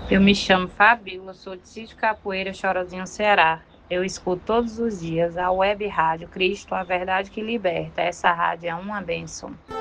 Eu me chamo Fabíola, sou de Sítio Capoeira, Chorozinho, Ceará. Eu escuto todos os dias a web rádio Cristo, a verdade que liberta. Essa rádio é uma bênção.